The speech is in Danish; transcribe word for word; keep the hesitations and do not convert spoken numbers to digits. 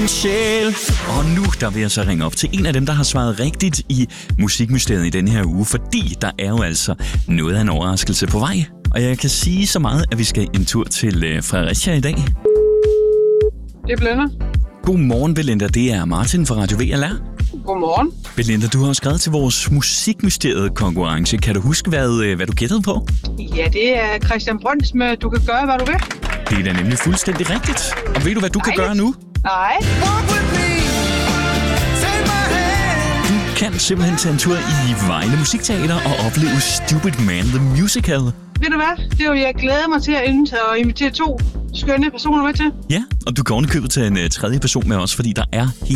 min sjæl. Og nu der vil jeg så ringe op til en af dem, der har svaret rigtigt i Musikmysteriet i denne her uge, fordi der er jo altså noget af en overraskelse på vej. Og jeg kan sige så meget, at vi skal en tur til øh, Fredericia i dag. Det er Belinda. Godmorgen, Belinda. Det er Martin fra Radio V L R. Godmorgen. Belinda, du har skrevet til vores Musikmysteriet-konkurrence. Kan du huske, hvad, hvad du gættede på? Ja, det er Christian Brøns med Du kan gøre, hvad du vil. Det er da nemlig fuldstændig rigtigt. Og ved du, hvad du Nej. kan gøre nu? Nej. Du kan simpelthen tage en tur i Vejle Musikteater og opleve Stupid Man the Musical. Ved du hvad? Det er jo, jeg glæder mig til at indtage og invitere to skønne personer med til. Ja, og du kan ovenikøbet til en uh, tredje person med os, fordi der er